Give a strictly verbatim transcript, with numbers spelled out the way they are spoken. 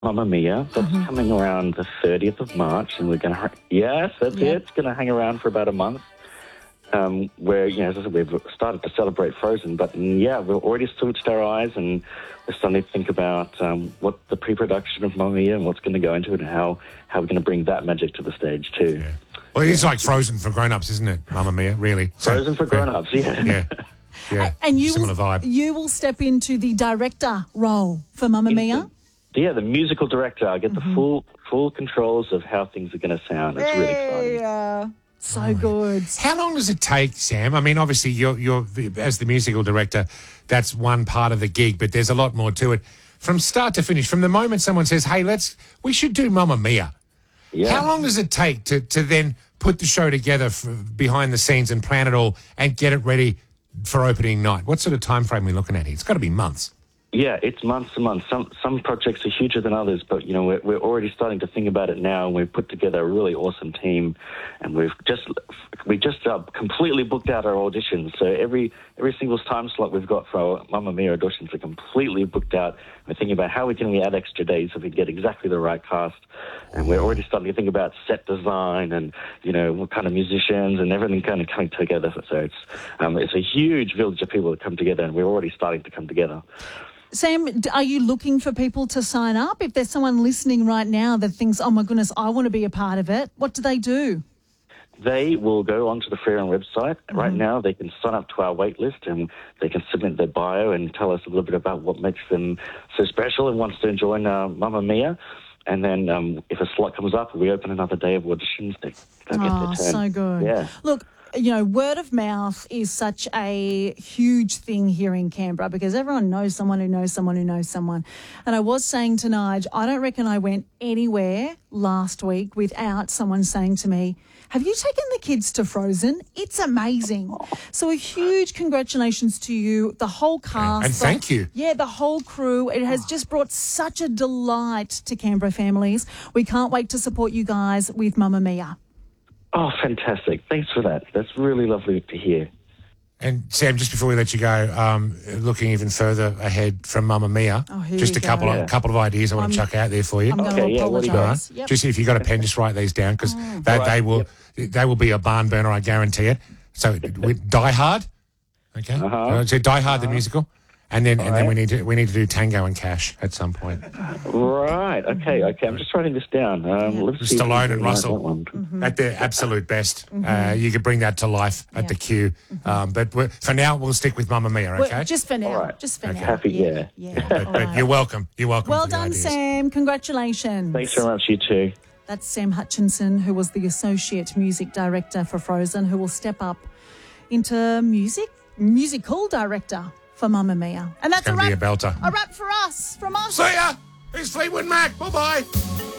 Mamma Mia. That's Mm-hmm. coming around the thirtieth of March, and we're going to, yes, that's Yep. it. It's going to hang around for about a month. Um, where, you know, as I said, we've started to celebrate Frozen, but mm, yeah, we've already switched our eyes and we're starting to think about um, what the pre-production of Mamma Mia and what's going to go into it and how, how we're going to bring that magic to the stage too. Yeah. Well, it's like Frozen for grown-ups, isn't it, Mamma Mia, really? So- Frozen for grown-ups, yeah. Yeah. Yeah. And you Similar will, vibe. you will step into the director role for Mamma Mia. Yeah, the musical director. I get the full full controls of how things are going to sound. It's really exciting. Yeah. So good. How long does it take, Sam? I mean, obviously, you're, you're as the musical director, that's one part of the gig, but there's a lot more to it. From start to finish, from the moment someone says, hey, let's, we should do Mamma Mia, Yeah. how long does it take to, to then put the show together for, behind the scenes and plan it all and get it ready for opening night? What sort of time frame are we looking at here? It's got to be months. Yeah, it's months and months. Some some projects are huger than others, but you know we're we're already starting to think about it now. And we've put together a really awesome team, and we've just we just uh, completely booked out our auditions. So every every single time slot we've got for our Mamma Mia auditions are completely booked out. We're thinking about how we can we add extra days so we get exactly the right cast, and we're already starting to think about set design and you know what kind of musicians and everything kind of coming together. So it's um, it's a huge village of people that come together, and we're already starting to come together. Sam, d- are you looking for people to sign up? If there's someone listening right now that thinks, oh, my goodness, I want to be a part of it, what do they do? They will go onto the Fair website. Mm-hmm. Right now, they can sign up to our wait list and they can submit their bio and tell us a little bit about what makes them so special and wants to join uh, Mamma Mia. And then um, if a slot comes up, we open another day of auditions. They, they'll get Oh, their turn. so good. Yeah. Look, you know, word of mouth is such a huge thing here in Canberra because everyone knows someone who knows someone who knows someone. And I was saying to Nige, I don't reckon I went anywhere last week without someone saying to me, have you taken the kids to Frozen? It's amazing. So a huge congratulations to you, the whole cast. And thank you. Yeah, the whole crew. It has just brought such a delight to Canberra families. We can't wait to support you guys with Mamma Mia. Oh, fantastic. Thanks for that. That's really lovely to hear. And Sam, just before we let you go, um, looking even further ahead from Mamma Mia, Oh, here just we a couple go. of couple of ideas I want to I'm- chuck out there for you. I'm going Okay, to yeah, what do you got? apologise. All right? Yep. Just if you got a pen, just write these down because they, Right, they will they will be a barn burner, I guarantee it. So we, Die Hard, okay? Uh-huh. Uh, so Die Hard the musical, and then and then right. we need to we need to do Tango and Cash at some point. Right. Okay, okay. I'm just writing this down. Um, Yeah. let's see if we Stallone can and write Russell. that one. Mm-hmm. At their absolute best, uh, you could bring that to life at Yeah. the queue. Um, but we're, for now, we'll stick with Mamma Mia, Well, okay? just for now. All right. Just for Okay. now. Happy, yeah. Yeah. but, all but right. you're welcome. You're welcome. Well for the done, ideas. Sam. Congratulations. Thanks very much, you too. That's Sam Hutchinson, who was the Associate Music Director for Frozen, who will step up into music, musical director for Mamma Mia. And that's It's a going to wrap, be a belter. a wrap for us, from us. See ya. It's Fleetwood Mac. Bye bye.